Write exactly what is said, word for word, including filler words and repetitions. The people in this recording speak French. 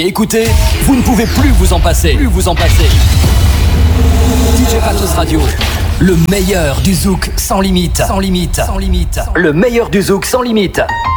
Écoutez, vous ne pouvez plus vous en passer. Plus vous en passer. D J Patos Radio. Le meilleur du zouk sans limite. Sans limite. Sans limite. Le meilleur du zouk sans limite.